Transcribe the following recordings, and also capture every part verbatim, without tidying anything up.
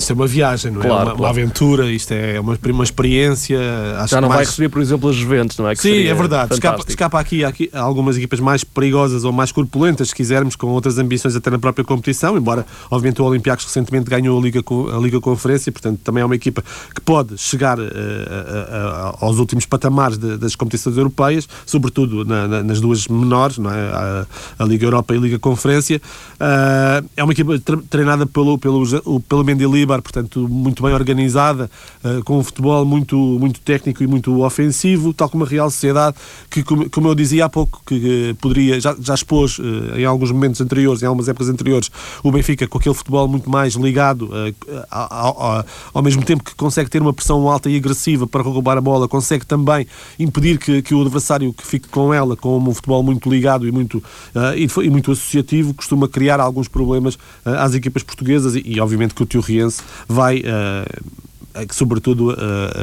isto é uma viagem, não é? Claro, uma, claro. uma aventura, isto é uma, uma experiência. Acho Já não que mais... vai receber, por exemplo, as Juventus, não é? Que Sim, é verdade. Escapa, Escapa, escapa aqui, aqui a algumas equipas mais perigosas ou mais corpulentas, se quisermos, com outras ambições até na própria competição, embora, obviamente, o Olympiacos recentemente ganhou a Liga, a Liga Conferência, portanto, também é uma equipa que pode chegar uh, uh, uh, aos últimos patamares de, das competições europeias, sobretudo na, na, nas duas menores, não é? a, a Liga Europa e a Liga Conferência. Uh, é uma equipa treinada pelo, pelo, pelo Mendilibar, portanto, muito bem organizada, uh, com um futebol muito, muito técnico e muito ofensivo, tal como a Real Sociedade, que, como, como eu dizia há pouco, que uh, poderia, já, já expôs uh, em alguns momentos anteriores, em algumas épocas anteriores, o Benfica com aquele futebol muito mais ligado, uh, ao, ao, ao mesmo tempo que consegue ter uma pressão alta e agressiva para roubar a bola, consegue também impedir que, que o adversário que fique com ela, com um futebol muito ligado e muito, uh, e, e muito associativo, costuma criar alguns problemas uh, às equipas portuguesas e, e obviamente que o Tio-Riense vai, uh, sobretudo uh,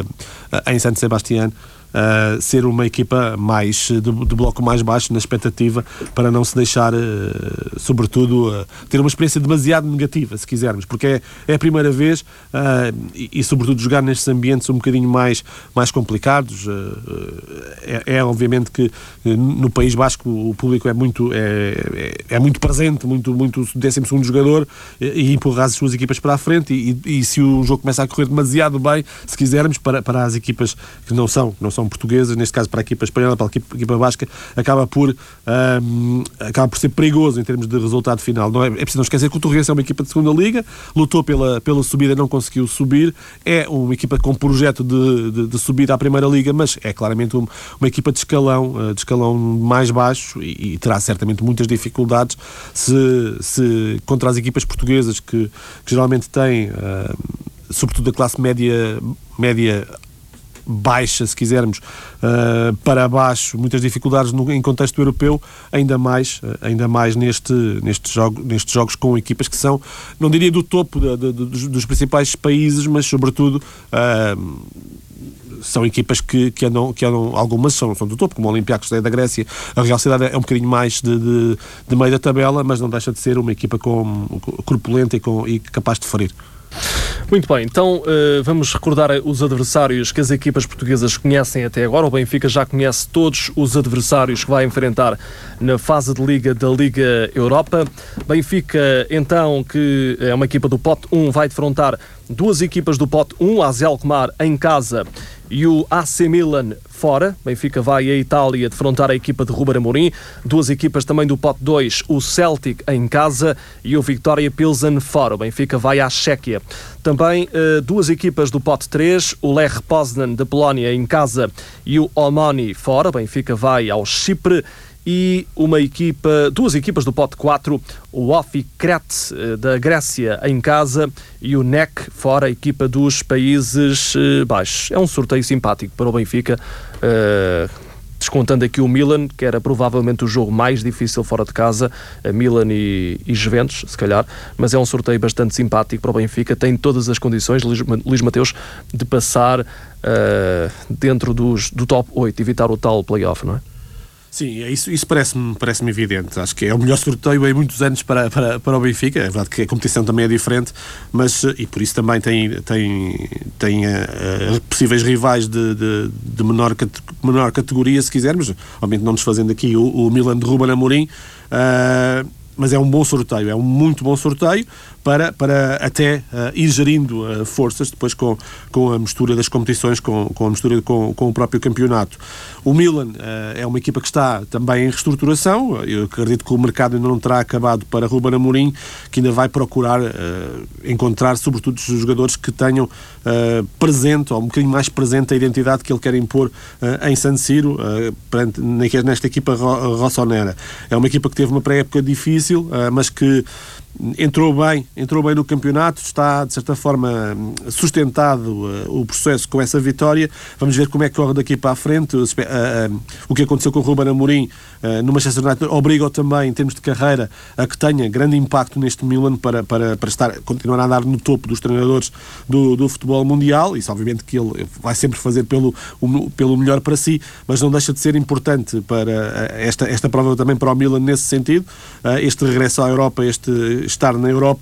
uh, em San Sebastián, Uh, ser uma equipa mais de, de bloco mais baixo na expectativa para não se deixar uh, sobretudo uh, ter uma experiência demasiado negativa, se quisermos, porque é, é a primeira vez uh, e, e sobretudo jogar nestes ambientes um bocadinho mais, mais complicados. uh, é, é obviamente que uh, no País Basco o público é muito é, é, é muito presente, muito, muito décimo segundo jogador e, e empurra as suas equipas para a frente e, e, e se o jogo começa a correr demasiado bem, se quisermos, para, para as equipas que não são, não são portuguesas, neste caso para a equipa espanhola, para a equipa, a equipa basca, acaba por, um, acaba por ser perigoso em termos de resultado final. Não é, é preciso não esquecer que o Torrense é uma equipa de segunda liga, lutou pela, pela subida, não conseguiu subir, é uma equipa com projeto de, de, de subida à primeira liga, mas é claramente um, uma equipa de escalão, de escalão mais baixo e, e terá certamente muitas dificuldades se, se contra as equipas portuguesas que, que geralmente têm, uh, sobretudo da classe média, média baixa, se quisermos, uh, para baixo, muitas dificuldades no, em contexto europeu, ainda mais, uh, ainda mais neste, neste jogo, nestes jogos com equipas que são, não diria do topo de, de, de, dos, dos principais países, mas sobretudo uh, são equipas que, que, andam, que andam, algumas são, são do topo, como o Olympiacos da Grécia. A Real Sociedade é um bocadinho mais de, de, de meio da tabela, mas não deixa de ser uma equipa com, corpulenta e, com, e capaz de ferir. Muito bem, então uh, vamos recordar os adversários que as equipas portuguesas conhecem até agora. O Benfica já conhece todos os adversários que vai enfrentar na fase de Liga da Liga Europa. Benfica, então, que é uma equipa do pote um, vai defrontar duas equipas do pote um, a AZ Alkmaar em casa e o A C Milan fora. Benfica vai à Itália defrontar a equipa de Ruben Amorim. Duas equipas também do pote dois, o Celtic em casa e o Victoria Pilsen fora. O Benfica vai à Chequia. Também uh, duas equipas do pote três, o Lech Poznan da Polónia em casa e o Omani fora. O Benfica vai ao Chipre. E uma equipa, duas equipas do pote quatro, o Ofi Crete da Grécia em casa e o N E C fora, a equipa dos Países Baixos. É um sorteio simpático para o Benfica, uh, descontando aqui o Milan, que era provavelmente o jogo mais difícil fora de casa, a Milan e, e Juventus, se calhar, mas é um sorteio bastante simpático para o Benfica, tem todas as condições, Luís, Luís Mateus, de passar uh, dentro dos, do top oito, evitar o tal play-off, não é? Sim, isso, isso parece-me, parece-me evidente. Acho que é o melhor sorteio em muitos anos para, para, para o Benfica. É verdade que a competição também é diferente, mas e por isso também tem, tem, tem uh, uh, possíveis rivais de, de, de menor, menor categoria, se quisermos. Obviamente não desfazendo aqui o, o Milan de Ruben Amorim, uh, mas é um bom sorteio, é um muito bom sorteio para, para até uh, ir gerindo uh, forças depois com, com a mistura das competições, com, com a mistura com, com o próprio campeonato. O Milan uh, é uma equipa que está também em reestruturação. Eu acredito que o mercado ainda não terá acabado para Ruben Amorim, que ainda vai procurar uh, encontrar sobretudo os jogadores que tenham uh, presente, ou um bocadinho mais presente, a identidade que ele quer impor uh, em San Siro, uh, perante, nesta equipa rossonera. É uma equipa que teve uma pré-época difícil, uh, mas que entrou bem, entrou bem no campeonato, está de certa forma sustentado uh, o processo com essa vitória. Vamos ver como é que corre daqui para a frente. Uh, uh, uh, o que aconteceu com o Ruben Amorim uh, no Manchester United obriga-o também, em termos de carreira, a que tenha grande impacto neste Milan para, para, para estar, continuar a andar no topo dos treinadores do, do futebol mundial. Isso obviamente que ele vai sempre fazer pelo, o, pelo melhor para si, mas não deixa de ser importante para esta, esta prova também para o Milan nesse sentido, uh, este regresso à Europa, este estar na Europa,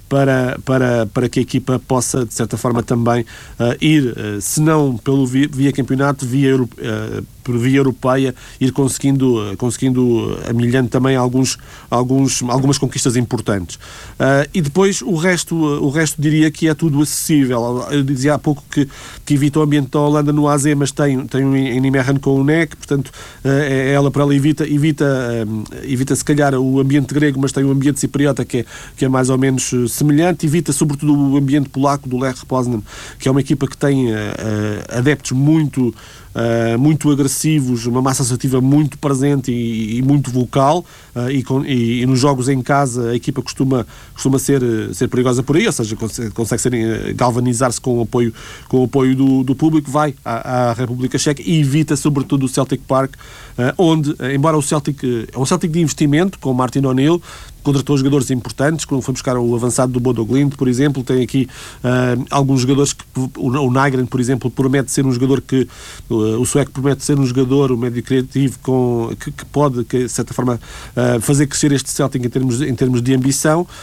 para, para, para que a equipa possa, de certa forma, também uh, ir, uh, se não pelo via, via campeonato, via, uh, por via europeia, ir conseguindo, uh, conseguindo amilhando também alguns, alguns, algumas conquistas importantes. Uh, e depois o resto, uh, o resto diria que é tudo acessível. Eu dizia há pouco que, que evita o ambiente da Holanda no A Z, mas tem, tem um em Nijmegen com o N E C, portanto, uh, é, ela para ela evita, evita, uh, evita se calhar o ambiente grego, mas tem o ambiente cipriota que é, que é mais ou menos uh, semelhante, evita sobretudo o ambiente polaco do Lech Poznan, que é uma equipa que tem uh, uh, adeptos muito Uh, muito agressivos, uma massa associativa muito presente e, e muito vocal, uh, e, com, e, e nos jogos em casa a equipa costuma, costuma ser, ser perigosa por aí, ou seja, consegue, consegue ser, uh, galvanizar-se com o apoio, com o apoio do, do público, vai à, à República Checa e evita sobretudo o Celtic Park, uh, onde, embora o Celtic é um Celtic de investimento, com Martin O'Neill, contratou jogadores importantes, como foi buscar o avançado do Bodo Glimt, por exemplo, tem aqui uh, alguns jogadores que, o, o Nygren, por exemplo, promete ser um jogador que, uh, o sueco promete ser um jogador, um médio criativo, com, que, que pode, que, de certa forma, uh, fazer crescer este Celtic em termos, em termos de ambição, uh,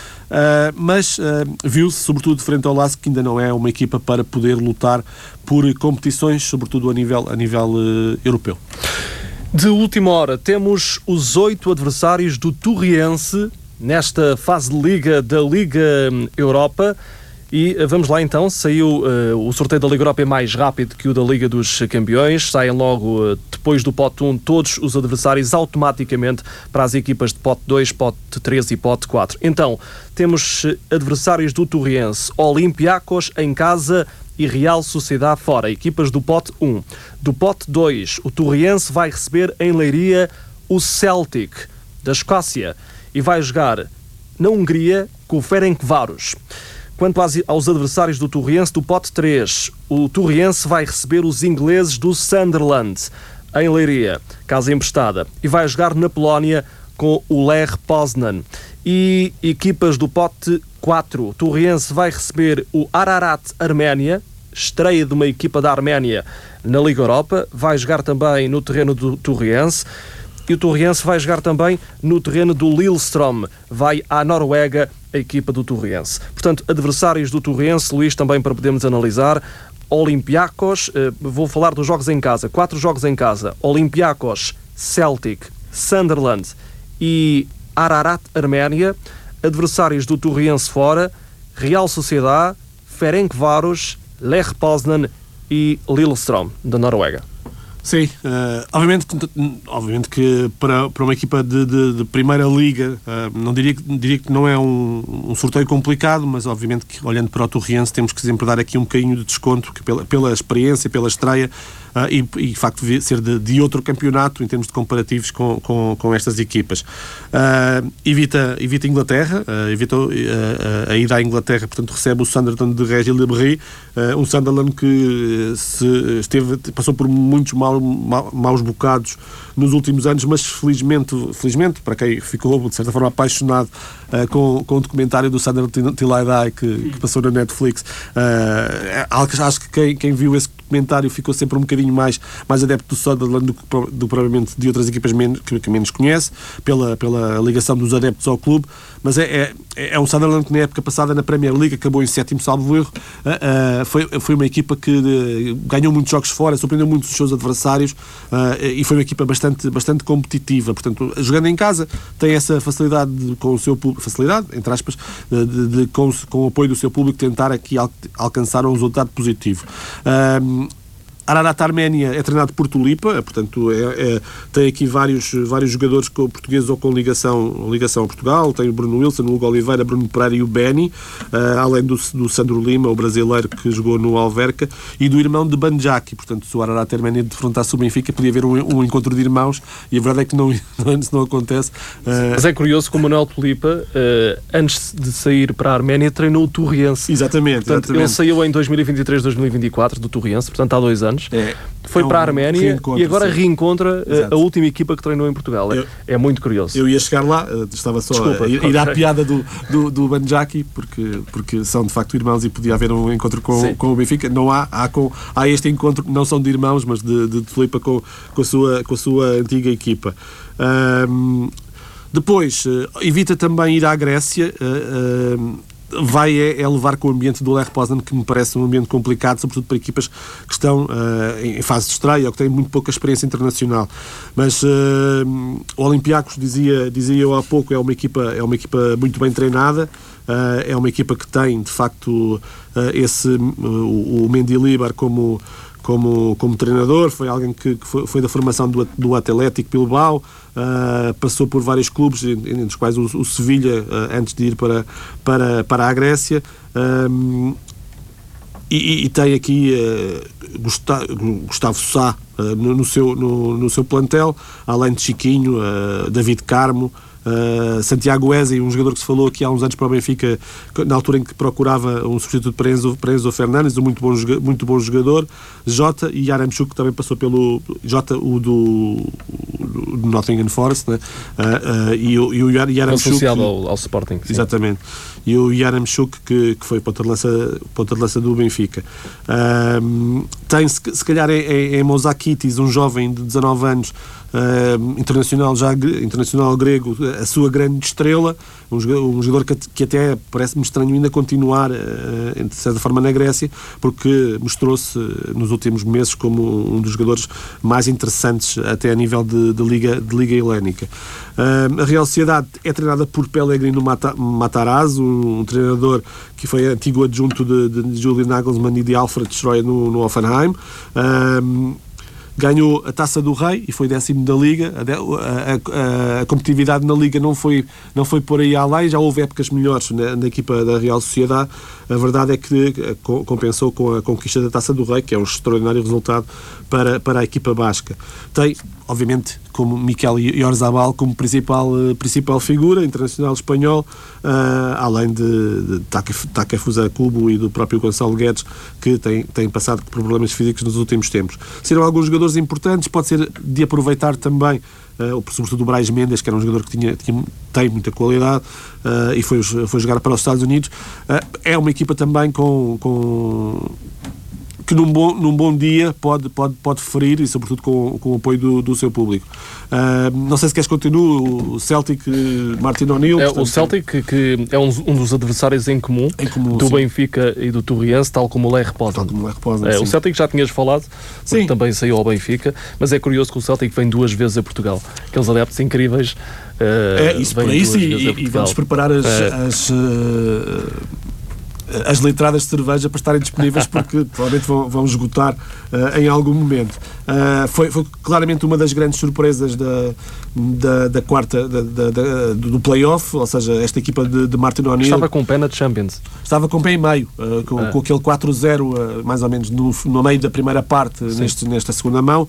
mas uh, viu-se, sobretudo, frente ao Lask, que ainda não é uma equipa para poder lutar por competições, sobretudo a nível, a nível uh, europeu. De última hora, temos os oito adversários do Torriense nesta fase de Liga da Liga Europa. E vamos lá então, saiu uh, o sorteio da Liga Europa é mais rápido que o da Liga dos Campeões, saem logo uh, depois do pote um todos os adversários automaticamente para as equipas de pote dois, pote três e pote quatro. Então, temos uh, adversários do Torriense, Olympiacos em casa e Real Sociedade fora, equipas do pote um. Do pote dois, o Torriense vai receber em Leiria o Celtic da Escócia e vai jogar na Hungria com o Ferencváros. Quanto aos adversários do Torriense, do pote três, o Torriense vai receber os ingleses do Sunderland em Leiria, casa emprestada, e vai jogar na Polónia com o Lech Poznan. E equipas do pote quatro, o Torriense vai receber o Ararat Arménia, estreia de uma equipa da Arménia na Liga Europa, vai jogar também no terreno do Torriense. E o Torriense vai jogar também no terreno do Lillestrøm, vai à Noruega a equipa do Torriense. Portanto, adversários do Torriense, Luís, também para podermos analisar, Olympiacos, eh, vou falar dos jogos em casa, quatro jogos em casa, Olympiacos, Celtic, Sunderland e Ararat Arménia, adversários do Torriense fora, Real Sociedade, Ferencváros, Lech Poznan e Lillestrøm, da Noruega. Sim, uh, obviamente, obviamente que para, para uma equipa de, de, de primeira liga, uh, não diria, diria que não é um, um sorteio complicado, mas obviamente que olhando para o Torriense temos que sempre dar aqui um bocadinho de desconto que pela, pela experiência, pela estreia, uh, e, e de facto ser de, de outro campeonato em termos de comparativos com, com, com estas equipas. Uh, evita, evita Inglaterra, uh, evita uh, a ida à Inglaterra, portanto recebe o Sunderland de Régis Lebris, uh, um Sunderland que se esteve, passou por muitos maus maus bocados nos últimos anos, mas felizmente, felizmente para quem ficou de certa forma apaixonado uh, com, com o documentário do Sunderland Till I Die que, que passou na Netflix, uh, acho que quem, quem viu esse documentário ficou sempre um bocadinho mais, mais adepto do Sunderland do que do, provavelmente de outras equipas menos, que, que menos conhece, pela, pela ligação dos adeptos ao clube, mas é, é, é um Sunderland que na época passada na Premier League acabou em sétimo, salvo erro, uh, uh, foi, foi uma equipa que uh, ganhou muitos jogos fora, surpreendeu muito os seus adversários, uh, e foi uma equipa bastante, bastante competitiva, portanto, jogando em casa tem essa facilidade de, com o seu público, facilidade, entre aspas, de, de, de, com, com o apoio do seu público tentar aqui al, alcançar um resultado positivo. Uh, Ararat Arménia é treinado por Tulipa, portanto é, é, tem aqui vários, vários jogadores com, portugueses ou com ligação, ligação a Portugal, tem o Bruno Wilson, o Hugo Oliveira, Bruno Pereira e o Benny, uh, além do, do Sandro Lima, o brasileiro que jogou no Alverca, e do irmão de Banjaki. Portanto, se o Ararat Arménia defrontasse o Benfica, podia haver um, um encontro de irmãos, e a verdade é que não, não, não acontece. Uh... Mas é curioso que o Manuel Tulipa, uh, antes de sair para a Arménia, treinou o Torriense. Exatamente. Portanto, exatamente. Ele saiu em dois mil e vinte e três, dois mil e vinte e quatro do Torriense, portanto há dois anos. É, foi é um para a Arménia e agora sim. reencontra a, a última equipa que treinou em Portugal. É, eu, é muito curioso. Eu ia chegar lá, estava só Desculpa, a ir, ir à piada do, do, do Banjaki, porque, porque são de facto irmãos e podia haver um encontro com, com o Benfica. Não há, há, com, há este encontro, não são de irmãos, mas de, de Tulipa com, com, a sua, com a sua antiga equipa. Um, depois, uh, evita também ir à Grécia. Uh, uh, vai é, é levar com o ambiente do Lech Poznan, que me parece um ambiente complicado, sobretudo para equipas que estão uh, em fase de estreia ou que têm muito pouca experiência internacional. Mas uh, o Olympiacos, dizia, dizia eu há pouco, é uma equipa, é uma equipa muito bem treinada, uh, é uma equipa que tem, de facto, uh, esse, uh, o, o Mendilibar como Como, como treinador, foi alguém que, que foi, foi da formação do, do Atlético Bilbao, uh, passou por vários clubes, entre os quais o, o Sevilha, uh, antes de ir para, para, para a Grécia, um, e, e tem aqui uh, Gustavo, Gustavo Sá uh, no, no, seu, no, no seu plantel, além de Chiquinho, uh, David Carmo, Uh, Santiago Eze, um jogador que se falou aqui há uns anos para o Benfica, na altura em que procurava um substituto para Enzo, para Enzo Fernandes, um muito bom, muito bom jogador, Jota e Yaramchuk, que também passou pelo Jota, o do, do Nottingham Forest, né? uh, uh, e, o, e o Yaramchuk associado ao, ao Sporting, sim. Exatamente, e o Yaramchuk que, que foi ponta de lança, ponta de lança do Benfica. Uh, tem se, se calhar é, é, é Mozakitis, um jovem de dezanove anos, Uh, internacional, já, internacional grego, a sua grande estrela, um jogador, um jogador que, que até parece-me estranho ainda continuar, uh, de certa forma, na Grécia, porque mostrou-se nos últimos meses como um dos jogadores mais interessantes até a nível de, de, Liga, de Liga Helénica. Uh, a Real Sociedade é treinada por Pellegrino Matarazzo, um, um treinador que foi antigo adjunto de, de Julian Nagelsmann e de Alfred Schroeder no, no Hoffenheim. Uh, Ganhou a Taça do Rei e foi décimo da Liga. A, a, a, a competitividade na Liga não foi, não foi por aí além. Já houve épocas melhores na, na equipa da Real Sociedade. A verdade é que compensou com a conquista da Taça do Rei, que é um extraordinário resultado para, para a equipa basca. Tem, obviamente, como Miquel Oyarzabal como principal, principal figura internacional espanhol, uh, além de, de Takefusa Kubo e do próprio Gonçalo Guedes, que tem, tem passado por problemas físicos nos últimos tempos. Serão alguns jogadores importantes, pode ser de aproveitar também, uh, sobretudo o Brais Mendes, que era um jogador que tinha, tinha, tem muita qualidade, uh, e foi, foi jogar para os Estados Unidos. Uh, é uma equipa também com... com que num bom, num bom dia pode, pode, pode ferir, e sobretudo com, com o apoio do, do seu público. Uh, não sei se queres continuar. O Celtic, Martin O'Neill... É, o Celtic, que, que é um, um dos adversários em comum, em comum do sim. Benfica e do Torriense, tal como o Lech Poznan. É, o Celtic já tinhas falado, porque também saiu ao Benfica, mas é curioso que o Celtic vem duas vezes a Portugal. Aqueles adeptos incríveis... Uh, é isso, para isso, e, e vamos preparar as... É. as uh... as litradas de cerveja para estarem disponíveis, porque provavelmente vão, vão esgotar uh, em algum momento. Uh, foi, foi claramente uma das grandes surpresas da, da, da quarta da, da, da, do play-off, ou seja, esta equipa de, de Martin O'Neill estava com pé na Champions, estava com pé em meio, uh, com, é. com aquele quatro zero, uh, mais ou menos no, no meio da primeira parte, neste, nesta segunda mão.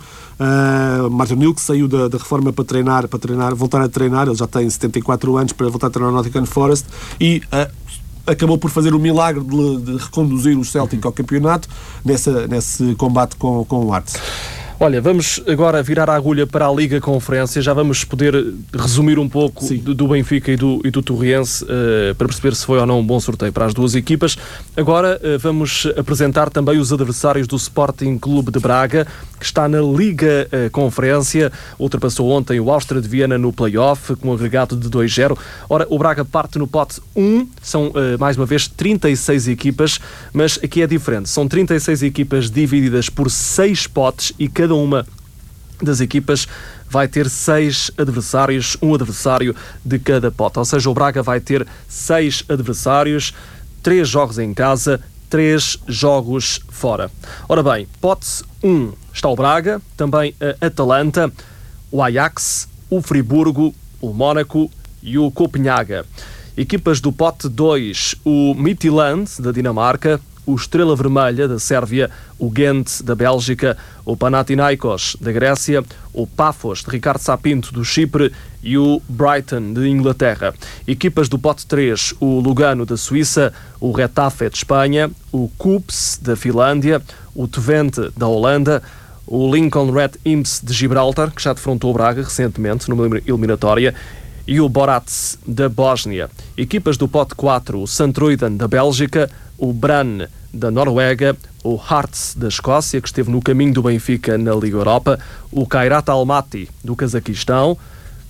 uh, Martin O'Neill, que saiu da, da reforma para treinar, para treinar, voltar a treinar, ele já tem setenta e quatro anos, para voltar a treinar no Nottingham Forest, e uh, acabou por fazer o milagre de, de reconduzir o Celtic ao campeonato nessa, nesse combate com, com o Arts. Olha, vamos agora virar a agulha para a Liga Conferência. Já vamos poder resumir um pouco do, do Benfica e do, e do Torriense, uh, para perceber se foi ou não um bom sorteio para as duas equipas. Agora uh, vamos apresentar também os adversários do Sporting Clube de Braga, que está na Liga uh, Conferência. Ultrapassou ontem o Áustria de Viena no play-off, com um agregado de dois zero. Ora, o Braga parte no pote um. São, uh, mais uma vez, trinta e seis equipas, mas aqui é diferente. São trinta e seis equipas divididas por seis potes, e cada Cada uma das equipas vai ter seis adversários, um adversário de cada pote. Ou seja, o Braga vai ter seis adversários, três jogos em casa, três jogos fora. Ora bem, pote um está o Braga, também a Atalanta, o Ajax, o Friburgo, o Mónaco e o Copenhaga. Equipas do pote dois, o Midtjylland, da Dinamarca, o Estrela Vermelha, da Sérvia, o Ghent, da Bélgica, o Panathinaikos, da Grécia, o Pafos, de Ricardo Sapinto, do Chipre, e o Brighton, de Inglaterra. Equipas do pote três, o Lugano, da Suíça, o Retafe, de Espanha, o Kups, da Finlândia, o Twente, da Holanda, o Lincoln Red Imps, de Gibraltar, que já defrontou o Braga recentemente, numa eliminatória, e o Borac, da Bósnia. Equipas do pote quatro, o Santruiden, da Bélgica, o Brann, da Noruega, o Hearts, da Escócia, que esteve no caminho do Benfica na Liga Europa, o Kairat Almaty, do Cazaquistão,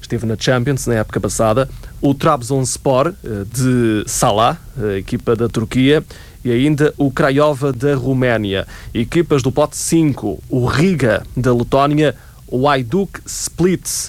esteve na Champions na época passada, o Trabzonspor de Salah, a equipa da Turquia, e ainda o Craiova da Roménia. Equipas do pote cinco, o Riga da Letónia, o Hajduk Split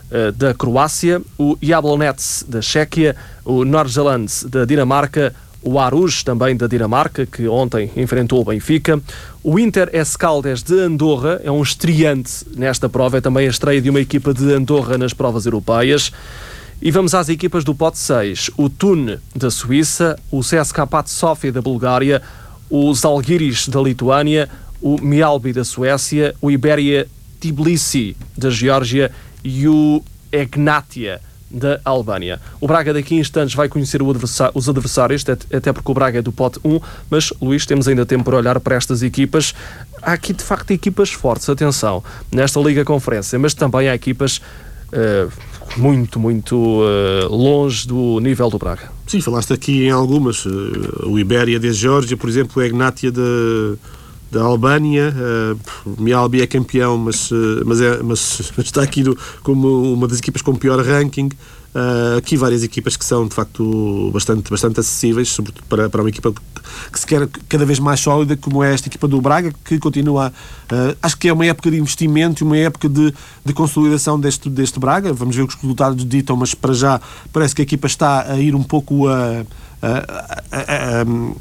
da Croácia, o Jablonec da Chequia, o Nordsjælland da Dinamarca, o Aarhus também da Dinamarca, que ontem enfrentou o Benfica, o Inter Escaldes de Andorra, é um estreante nesta prova, é também a estreia de uma equipa de Andorra nas provas europeias. E vamos às equipas do pote seis, o Thun da Suíça, o C S K A Sofia da Bulgária, o Zalgiris da Lituânia, o Mjällby da Suécia, o Iberia Tbilisi da Geórgia e o Egnatia da Albânia. O Braga daqui a instantes vai conhecer o adversário, os adversários, até porque o Braga é do pote um, mas, Luís, temos ainda tempo para olhar para estas equipas. Há aqui, de facto, equipas fortes, atenção, nesta Liga Conferência, mas também há equipas uh, muito, muito uh, longe do nível do Braga. Sim, falaste aqui em algumas. Uh, o Iberia da Geórgia, por exemplo, o Egnatia de... da Albânia, uh, o Mjällby é campeão, mas, uh, mas, é, mas está aqui no, como uma das equipas com pior ranking. Uh, aqui várias equipas que são de facto bastante, bastante acessíveis, sobretudo para, para uma equipa que se quer cada vez mais sólida, como é esta equipa do Braga, que continua, uh, acho que é uma época de investimento e uma época de, de consolidação deste, deste Braga. Vamos ver o que os resultados ditam, mas para já parece que a equipa está a ir um pouco a, a, a, a,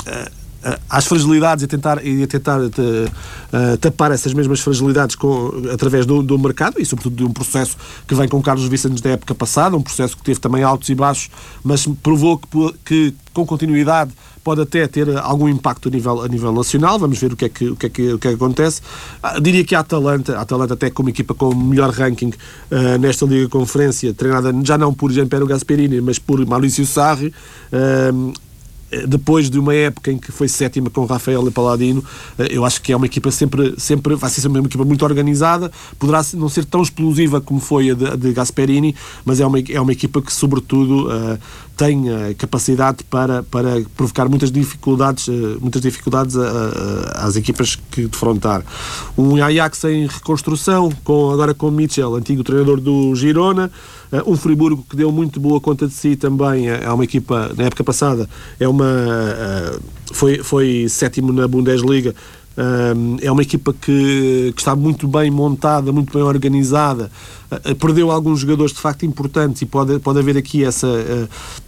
a às fragilidades e a tentar, e a tentar uh, uh, tapar essas mesmas fragilidades com, através do, do mercado e sobretudo de um processo que vem com Carlos Vicentes da época passada, um processo que teve também altos e baixos, mas provou que, que com continuidade pode até ter algum impacto a nível, a nível nacional. Vamos ver o que é que, o que, é que, o que, é que acontece. Ah, diria que a Atalanta, a Atalanta até como equipa com melhor ranking uh, nesta Liga Conferência, treinada já não por Gianpiero Gasperini, mas por Maurício Sarri, uh, depois de uma época em que foi sétima com Rafael Palladino, eu acho que é uma equipa sempre, sempre vai ser sempre uma equipa muito organizada, poderá não ser tão explosiva como foi a de, a de Gasperini, mas é uma, é uma equipa que sobretudo uh, tem a capacidade para, para provocar muitas dificuldades, uh, muitas dificuldades a, a, às equipas que defrontar. Um Ajax em reconstrução, com, agora com Mitchell, antigo treinador do Girona, uh, um Friburgo que deu muito boa conta de si também, é uma equipa, na época passada, é uma Uh, foi, foi sétimo na Bundesliga. Uh, é uma equipa que, que está muito bem montada, muito bem organizada. Uh, perdeu alguns jogadores de facto importantes e pode, pode haver aqui essa, uh,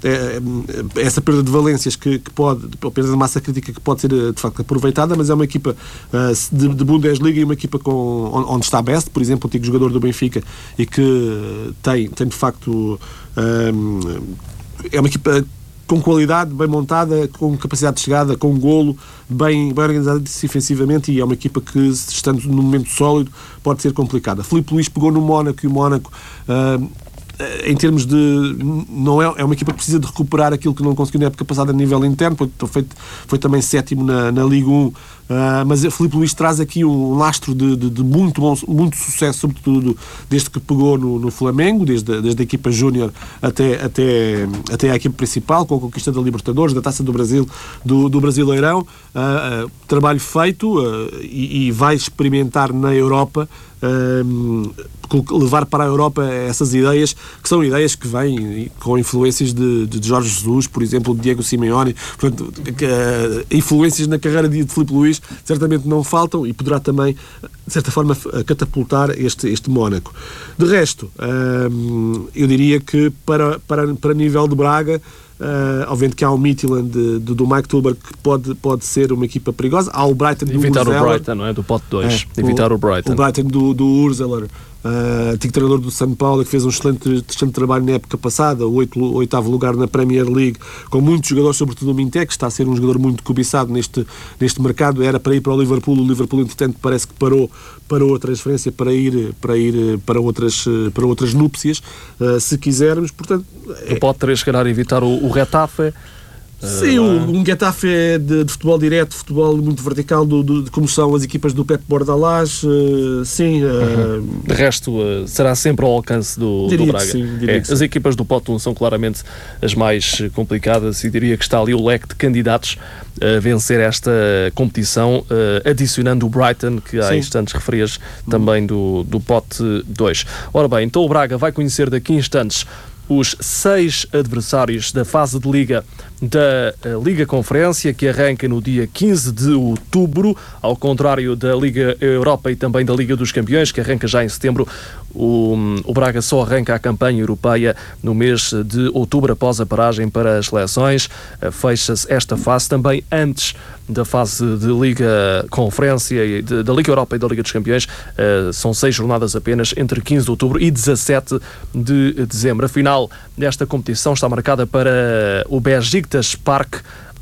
uh, essa perda de valências que, que pode, a perda de massa crítica que pode ser de facto aproveitada, mas é uma equipa uh, de, de Bundesliga e uma equipa com, onde está Best, por exemplo, o antigo jogador do Benfica, e que tem, tem de facto uh, é uma equipa com qualidade, bem montada, com capacidade de chegada, com um golo, bem, bem organizada defensivamente, e é uma equipa que, estando num momento sólido, pode ser complicada. Filipe Luís pegou no Mónaco, e o Mónaco, uh, em termos de... não é, é uma equipa que precisa de recuperar aquilo que não conseguiu na época passada a nível interno, foi, foi também sétimo na, na Liga um, Uh, mas a Filipe Luís traz aqui um lastro de, de, de muito bom, muito sucesso, sobretudo desde que pegou no, no Flamengo, desde, desde a equipa júnior até, até, até a equipa principal, com a conquista da Libertadores, da Taça do Brasil, do, do Brasileirão. Uh, uh, trabalho feito, uh, e, e vai experimentar na Europa, uh, levar para a Europa essas ideias, que são ideias que vêm com influências de, de Jorge Jesus, por exemplo, de Diego Simeone. Portanto, uh, influências na carreira de Filipe Luís certamente não faltam, e poderá também, de certa forma, catapultar este, este Mónaco. De resto, hum, eu diria que para, para, para nível de Braga, Uh, obviamente que há o Midtjylland de, de, do Mike Tulber, que pode, pode ser uma equipa perigosa. Há o Brighton do evitar Urzeler, o Brighton, não é? Do pote dois. É, evitar o, o Brighton. O Brighton do, do Urzeler, uh, antigo treinador do São Paulo, que fez um excelente, excelente trabalho na época passada, o oito, oitavo lugar na Premier League, com muitos jogadores, sobretudo o Minté, que está a ser um jogador muito cobiçado neste, neste mercado. Era para ir para o Liverpool, o Liverpool entretanto parece que parou, parou a transferência para ir para, ir para, outras, para outras núpcias, uh, se quisermos. Portanto, é... pode ter, se calhar, evitar o, o Retafe, Sim, um Getafe é de, de futebol direto, futebol muito vertical, do, do, de como são as equipas do Pep Bordalás, uh, sim. Uh, uhum. De resto, uh, será sempre ao alcance do, do Braga. Sim, é, as sim. equipas do Pote um são claramente as mais complicadas e diria que está ali o leque de candidatos a vencer esta competição, uh, adicionando o Brighton, que há sim. instantes referias também do, do Pote dois. Ora bem, então o Braga vai conhecer daqui a instantes os seis adversários da fase de Liga da Liga Conferência, que arranca no dia quinze de outubro, ao contrário da Liga Europa e também da Liga dos Campeões, que arranca já em setembro. O, o Braga só arranca a campanha europeia no mês de outubro, após a paragem para as seleções. Fecha-se esta fase também antes da fase de Liga Conferência, e de, da Liga Europa e da Liga dos Campeões. Uh, são seis jornadas apenas, entre quinze de outubro e dezassete de dezembro. A final desta competição está marcada para o Beşiktaş Park,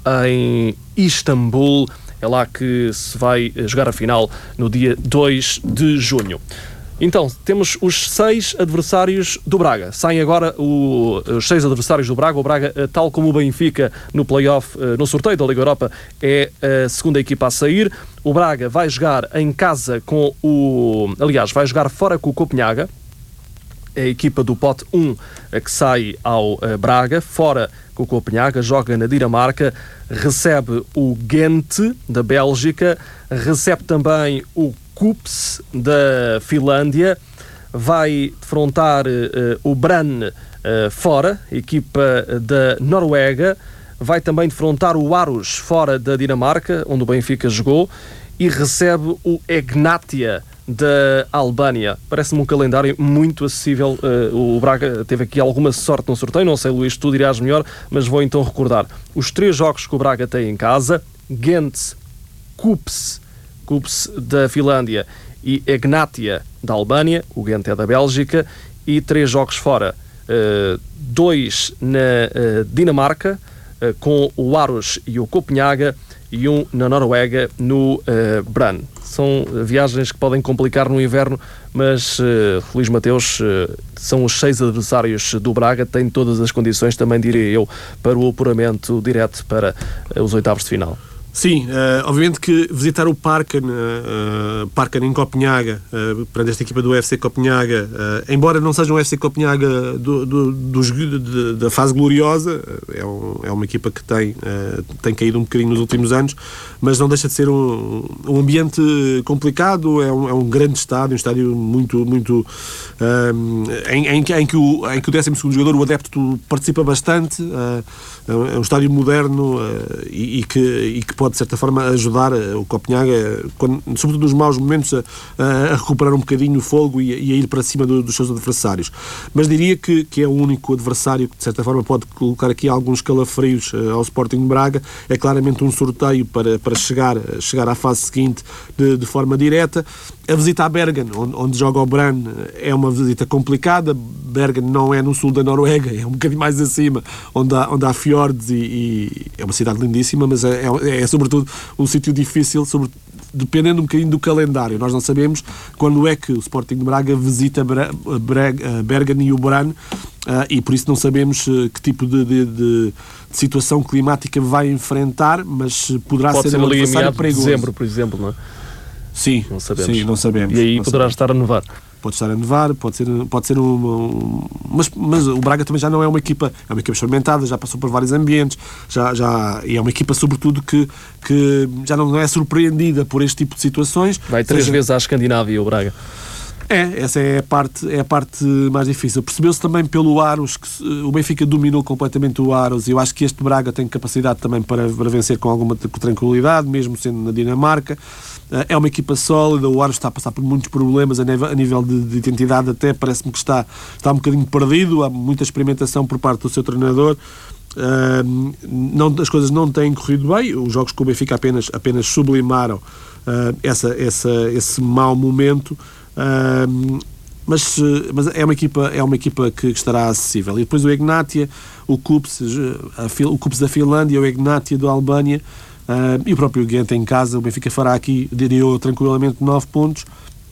em Istambul. É lá que se vai jogar a final no dia dois de junho. Então, temos os seis adversários do Braga. Saem agora o, os seis adversários do Braga. O Braga, tal como o Benfica no play-off, no sorteio da Liga Europa, é a segunda equipa a sair. O Braga vai jogar em casa com o... Aliás, vai jogar fora com o Copenhaga. A equipa do Pote um que sai ao Braga, fora com o Copenhaga, joga na Dinamarca, recebe o Gent da Bélgica, recebe também o Kups da Finlândia, vai defrontar uh, o Brann uh, fora, equipa da Noruega, vai também defrontar o Aarhus fora da Dinamarca, onde o Benfica jogou, e recebe o Egnatia da Albânia. Parece-me um calendário muito acessível. Uh, o Braga teve aqui alguma sorte no sorteio, não sei, Luís, tu dirás melhor, mas vou então recordar os três jogos que o Braga tem em casa: Gent, Kups, Kups da Finlândia e Egnatia da Albânia, o Gent é da Bélgica, e três jogos fora, uh, dois na uh, Dinamarca, uh, com o Aarhus e o Copenhaga, e um na Noruega, no uh, Brann. São viagens que podem complicar no inverno, mas uh, Luís Mateus, uh, são os seis adversários do Braga, têm todas as condições, também diria eu, para o apuramento direto para uh, os oitavos de final. Sim, uh, obviamente que visitar o Parken, uh, Parken em Copenhaga, uh, perante esta equipa do U F C Copenhaga, uh, embora não seja um U F C Copenhaga do, do, dos, de, da fase gloriosa, é, um, é uma equipa que tem, uh, tem caído um bocadinho nos últimos anos, mas não deixa de ser um, um ambiente complicado. É um, é um grande estádio, um estádio muito, muito um, em, em, em, que o, em que o décimo segundo jogador, o adepto, participa bastante. Uh, é um estádio moderno uh, e, e, que, e que pode, de certa forma, ajudar uh, o Copenhaga, quando, sobretudo nos maus momentos, a, a recuperar um bocadinho o fogo e, e a ir para cima do, dos seus adversários. Mas diria que, que é o único adversário que, de certa forma, pode colocar aqui alguns calafrios uh, ao Sporting de Braga. É claramente um sorteio para, para chegar, chegar à fase seguinte de, de forma direta. A visita a Bergen, onde, onde joga o Brann, é uma visita complicada. Bergen não é no sul da Noruega, é um bocadinho mais acima, onde há, onde há fiordes, e, e é uma cidade lindíssima, mas é, é, é sobretudo um sítio difícil, sobre, dependendo um bocadinho do calendário. Nós não sabemos quando é que o Sporting de Braga visita Bra, Bra, Bergen e o Brann, uh, e por isso não sabemos uh, que tipo de, de, de, de situação climática vai enfrentar, mas poderá Pode ser, ser um ali adversário em perigoso. De dezembro, por exemplo, não é? Sim, não sabemos. Sim, não sabemos. E aí não poderá sabemos. estar a nevar. Pode estar a nevar, pode ser, pode ser um, um mas, mas o Braga também já não é uma equipa, é uma equipa experimentada, já passou por vários ambientes, já, já, e é uma equipa, sobretudo, que, que já não é surpreendida por este tipo de situações. Vai três seja, vezes à Escandinávia, o Braga. É, essa é a parte, é a parte mais difícil. Percebeu-se também pelo Aarhus que o Benfica dominou completamente o Aarhus, e eu acho que este Braga tem capacidade também para, para vencer com alguma tranquilidade, mesmo sendo na Dinamarca. É uma equipa sólida, o Aarhus está a passar por muitos problemas a nível, a nível de, de identidade, até parece-me que está, está um bocadinho perdido, há muita experimentação por parte do seu treinador. Uh, não, as coisas não têm corrido bem, os jogos com o Benfica apenas, apenas sublimaram uh, essa, essa, esse mau momento. Uh, mas, mas é uma equipa, é uma equipa que estará acessível. E depois o Egnatia, o Kups, a, o Kups da Finlândia, o Egnatia da Albânia, uh, e o próprio Gent em casa. O Benfica fará aqui, diria eu, tranquilamente nove pontos,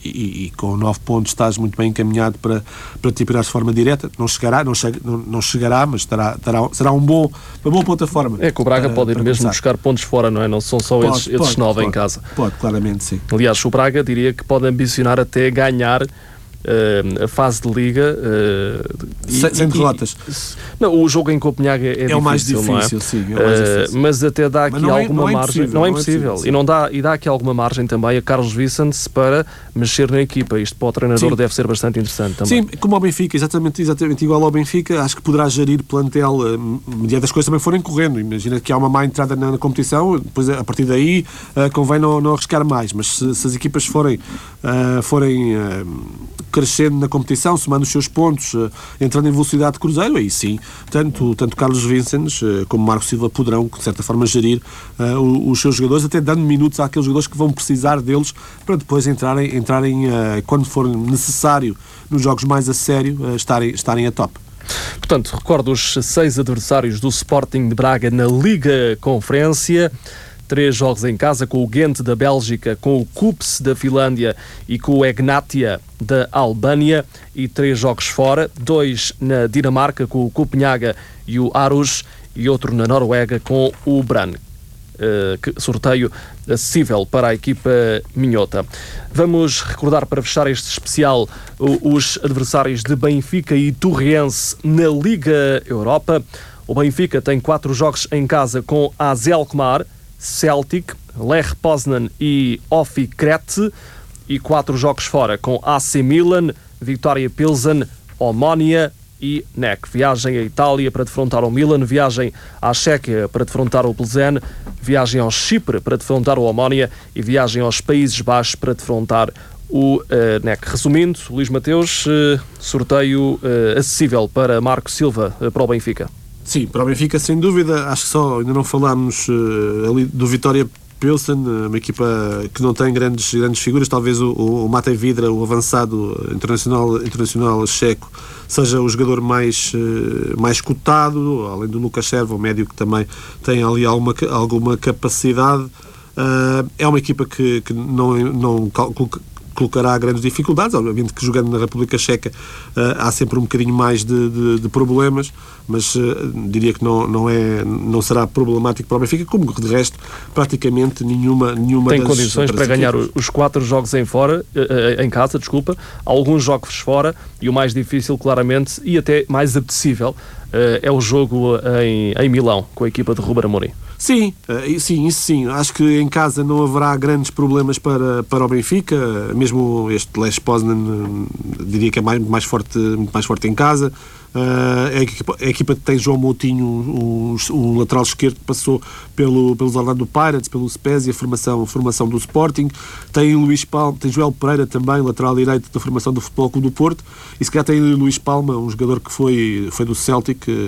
e, e com nove pontos estás muito bem encaminhado para, para te tirar de forma direta. Não chegará, não, chega, não, não chegará, mas terá, terá, será um bom, uma boa plataforma. É que o Braga para, pode ir mesmo começar. buscar pontos fora, não é? Não são só Pode, esses, esses pode, nove pode, em casa. Pode, claramente, sim. Aliás, o Braga diria que pode ambicionar até ganhar Uh, a fase de Liga uh, sem, e, sem e, derrotas. E, não, o jogo em Copenhague é, é, é difícil, o mais difícil, não é? sim, é o mais difícil. Uh, mas até dá aqui não é, alguma não é margem, não é impossível, não é e não dá e dá aqui alguma margem também a Carlos Vicente para mexer na equipa. Isto para o treinador sim. deve ser bastante interessante também. Sim, como ao Benfica, exatamente, exatamente igual ao Benfica, acho que poderá gerir plantel uh, mediante as coisas também forem correndo. Imagina que há uma má entrada na, na competição, depois a partir daí uh, convém não, não arriscar mais, mas se, se as equipas forem uh, forem uh, crescendo na competição, somando os seus pontos, uh, entrando em velocidade de cruzeiro, aí sim, tanto, tanto Carlos Vicentes uh, como Marco Silva poderão, de certa forma, gerir uh, os, os seus jogadores, até dando minutos àqueles jogadores que vão precisar deles para depois entrarem, entrarem uh, quando for necessário, nos jogos mais a sério, uh, estarem, estarem a top. Portanto, recordo os seis adversários do Sporting de Braga na Liga Conferência. Três jogos em casa, com o Ghent da Bélgica, com o Kups da Finlândia e com o Egnatia da Albânia, e três jogos fora, dois na Dinamarca, com o Copenhaga e o Aarhus, e outro na Noruega, com o Brann. Uh, que sorteio acessível para a equipa minhota. Vamos recordar, para fechar este especial, os adversários de Benfica e Torriense na Liga Europa. O Benfica tem quatro jogos em casa com A Z Alkmaar, Celtic, Lech Poznan e Ofi Crete, e quatro jogos fora com A C Milan, Vitória Pilsen, Omonia e N E C. Viagem à Itália para defrontar o Milan, viagem à Chequia para defrontar o Plzen, viagem ao Chipre para defrontar o Omonia e viagem aos Países Baixos para defrontar o uh, N E C. Resumindo, Luís Mateus, uh, sorteio uh, acessível para Marco Silva, uh, para o Benfica. Sim, para o Benfica, sem dúvida. Acho que só ainda não falámos uh, ali do Vitória Pilsen, uma equipa que não tem grandes, grandes figuras. Talvez o, o Matej Vidra, o avançado internacional, internacional checo, seja o jogador mais, uh, mais cotado, além do Lucas Servo, o médio que também tem ali alguma, alguma capacidade. Uh, é uma equipa que, que não, não calcula, colocará grandes dificuldades. Obviamente que jogando na República Checa uh, há sempre um bocadinho mais de, de, de problemas, mas uh, diria que não, não, é, não será problemático para o Benfica, como de resto praticamente nenhuma, nenhuma tem das condições para ganhar equipas. Os quatro jogos em fora, uh, em casa, desculpa, alguns jogos fora, e o mais difícil, claramente, e até mais apetecível, uh, é o jogo em, em Milão, com a equipa de Ruben Amorim. Sim, sim, isso sim. Acho que em casa não haverá grandes problemas para, para o Benfica, mesmo este Lech Poznan diria que é mais, mais, forte, mais forte em casa. Uh, a, equipa, a equipa tem João Moutinho, o, o lateral esquerdo que passou pelo, pelos Orlando Pirates, pelo Spezia, a formação, a formação do Sporting. Tem Luís Palma, tem Joel Pereira também, lateral direito da formação do Futebol Clube do Porto, e se calhar tem Luís Palma, um jogador que foi, foi do Celtic, uh,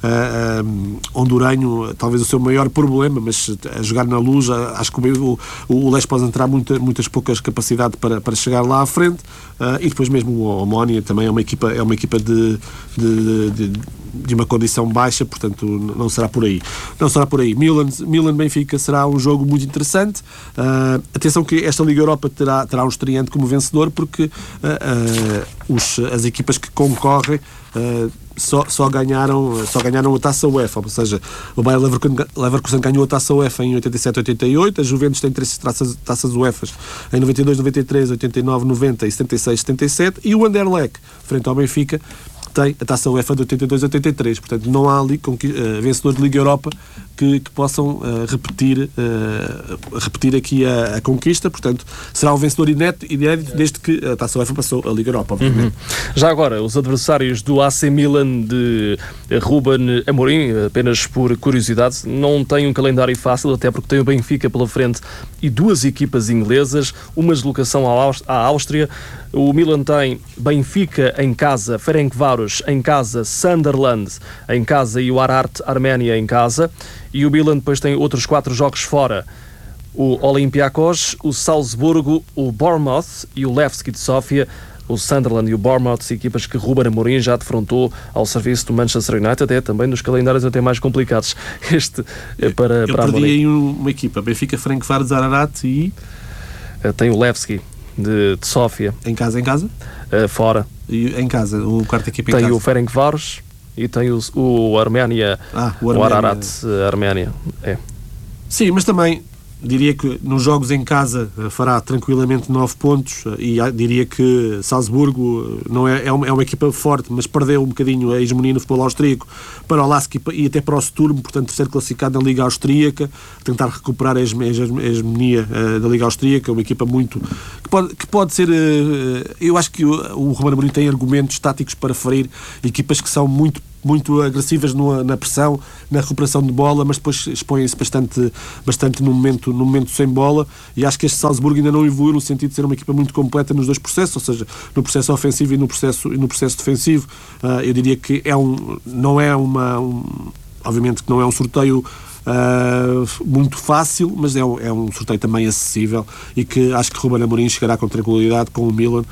uh, honduranho, talvez o seu maior problema, mas a jogar na Luz, acho que o, o Lech Poznan terá muita, muitas poucas capacidade para, para chegar lá à frente. Uh, e depois mesmo o Omonia também é uma equipa, é uma equipa de, de, de, de uma condição baixa, portanto não será por aí. Não será por aí. Milan, Milan Benfica será um jogo muito interessante. Uh, atenção que esta Liga Europa terá, terá um estreante como vencedor, porque uh, uh, os, as equipas que concorrem uh, Só, só, ganharam, só ganharam a Taça UEFA, ou seja, o Bayer Leverkusen ganhou a Taça UEFA em oitenta e sete oitenta e oito, a Juventus tem três taças, taças UEFA em noventa e dois noventa e três, oitenta e nove noventa e setenta e seis setenta e sete, e o Anderlecht, frente ao Benfica, tem a Taça UEFA de oitenta e dois oitenta e três. Portanto, não há ali uh, vencedores de Liga Europa que, que possam uh, repetir, uh, repetir aqui a, a conquista. Portanto, será um vencedor inédito, inédito desde que a Taça UEFA passou a Liga Europa, obviamente. Uhum. Já agora, os adversários do A C Milan de Ruben Amorim, apenas por curiosidade, não têm um calendário fácil, até porque tem o Benfica pela frente e duas equipas inglesas, uma deslocação à Áustria. O Milan tem Benfica em casa, Ferencváros em casa, Sunderland em casa e o Ararat Arménia em casa. E o Milan depois tem outros quatro jogos fora: o Olympiacos, o Salzburgo, o Bournemouth e o Levski de Sofia. O Sunderland e o Bournemouth, equipas que Ruben Amorim já defrontou ao serviço do Manchester United, é também dos calendários até mais complicados. Este é para, Eu para perdi Amorim. aí uma equipa, Benfica, Ferencváros, Ararat e... Tem o Levski. de, de Sófia. Em casa, em casa? Uh, fora. E em casa, o quarto equipa em tem casa? Tem o Ferencváros e tem o, o Arménia, ah, o, o Ararat Arménia. É. Sim, mas também diria que nos jogos em casa fará tranquilamente nove pontos e diria que Salzburgo não é, é, uma, é uma equipa forte, mas perdeu um bocadinho a hegemonia no futebol austríaco para o Lask e até para o Sturm, portanto terceiro classificado na Liga Austríaca, tentar recuperar a hegemonia da Liga Austríaca, uma equipa muito que pode, que pode ser, eu acho que o, o Ruben Amorim tem argumentos táticos para ferir equipas que são muito muito agressivas no, na pressão, na recuperação de bola, mas depois expõem-se bastante, bastante no, momento, no momento sem bola, e acho que este Salzburgo ainda não evoluiu no sentido de ser uma equipa muito completa nos dois processos, ou seja, no processo ofensivo e no processo, e no processo defensivo. Uh, eu diria que é um, não é uma... Um, obviamente que não é um sorteio Uh, muito fácil, mas é um, é um sorteio também acessível e que acho que Ruben Amorim chegará com tranquilidade com o Milan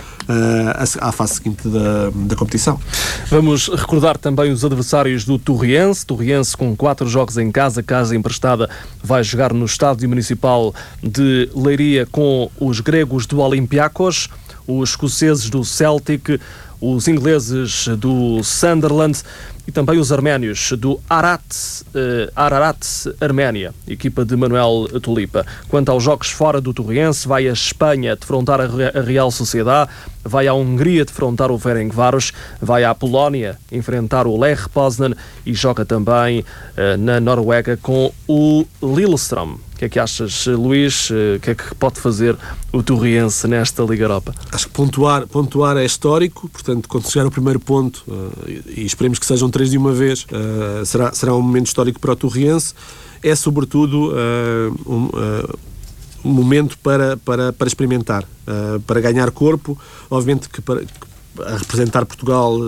uh, à fase seguinte da, da competição. Vamos recordar também os adversários do Torriense. Torriense com quatro jogos em casa, casa emprestada, vai jogar no Estádio Municipal de Leiria com os gregos do Olympiacos, os escoceses do Celtic, os ingleses do Sunderland e também os arménios do Arat, uh, Ararat Arménia, equipa de Manuel Tulipa. Quanto aos jogos fora do Torriense, vai a Espanha defrontar a Real Sociedade, vai à Hungria defrontar o Ferencváros, vai à Polónia enfrentar o Lech Poznan e joga também uh, na Noruega com o Lillestrøm. O que é que achas, Luís? O que é que pode fazer o Torriense nesta Liga Europa? Acho que pontuar, pontuar é histórico, portanto, quando chegar ao primeiro ponto, uh, e esperemos que sejam três de uma vez, uh, será, será um momento histórico para o Torriense. É, sobretudo, uh, um, uh, um momento para, para, para experimentar, uh, para ganhar corpo. Obviamente que para... a representar Portugal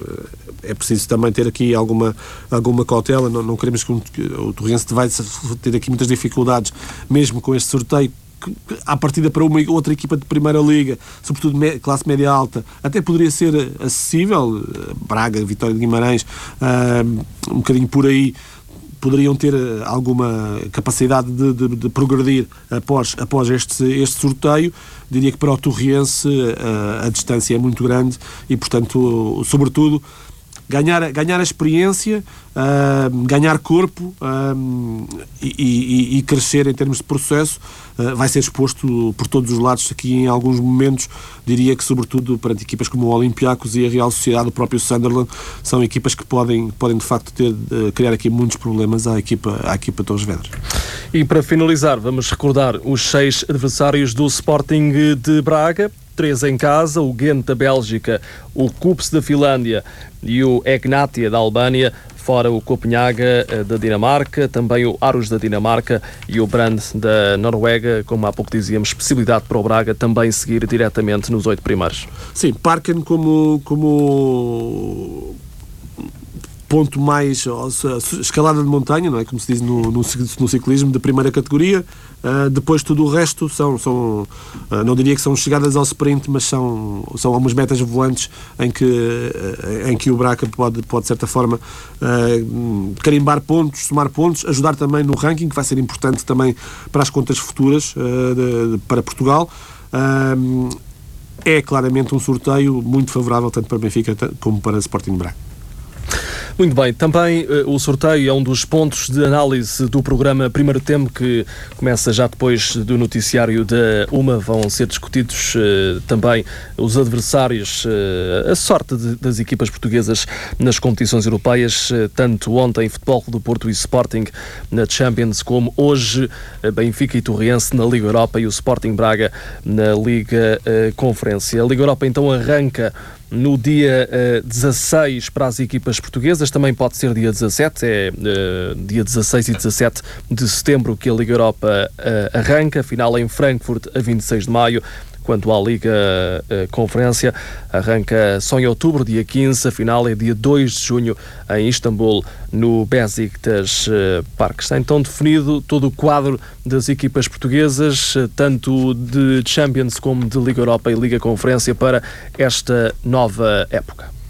é preciso também ter aqui alguma, alguma cautela, não, não queremos que o Torriense vai ter aqui muitas dificuldades mesmo com este sorteio, que, à partida para uma outra equipa de Primeira Liga, sobretudo classe média alta, até poderia ser acessível. Braga, Vitória de Guimarães, um bocadinho por aí, poderiam ter alguma capacidade de, de, de progredir após, após este, este sorteio. Diria que para o Torriense a, a distância é muito grande e, portanto, sobretudo, ganhar, ganhar a experiência, uh, ganhar corpo uh, e, e, e crescer em termos de processo. Uh, vai ser exposto por todos os lados aqui em alguns momentos. Diria que, sobretudo, perante equipas como o Olympiacos e a Real Sociedade, o próprio Sunderland, são equipas que podem, podem de facto, ter, uh, criar aqui muitos problemas à equipa, à equipa Torres Vedras. E para finalizar, vamos recordar os seis adversários do Sporting de Braga. Três em casa, o Ghent da Bélgica, o Kups da Finlândia e o Egnatia da Albânia. Fora o Copenhaga da Dinamarca, também o Aarhus da Dinamarca e o Brand da Noruega. Como há pouco dizíamos, possibilidade para o Braga também seguir diretamente nos oito primeiros. Sim, Parken como... como... ponto mais, escalada de montanha, não é? Como se diz no, no, no ciclismo, de primeira categoria. Uh, depois tudo o resto são, são uh, não diria que são chegadas ao sprint, mas são, são algumas metas volantes em que, uh, em que o Braga pode, pode de certa forma uh, carimbar pontos, somar pontos, ajudar também no ranking, que vai ser importante também para as contas futuras uh, de, de, para Portugal. Uh, é claramente um sorteio muito favorável tanto para Benfica como para Sporting Braga. Muito bem, também uh, o sorteio é um dos pontos de análise do programa Primeiro Tempo, que começa já depois do noticiário da Uma. Vão ser discutidos uh, também os adversários, uh, a sorte de, das equipas portuguesas nas competições europeias, uh, tanto ontem Futebol Clube do Porto e Sporting na Champions, como hoje uh, Benfica e Torriense na Liga Europa e o Sporting Braga na Liga uh, Conferência. A Liga Europa então arranca no dia uh, dezasseis para as equipas portuguesas, também pode ser dia dezassete, é uh, dia dezasseis e dezassete de setembro que a Liga Europa uh, arranca, final em Frankfurt a vinte e seis de maio. Quanto à Liga uh, Conferência, arranca só em outubro, dia quinze, a final é dia dois de junho em Istambul, no Besiktas uh, Park. Está então definido todo o quadro das equipas portuguesas, uh, tanto de Champions como de Liga Europa e Liga Conferência, para esta nova época.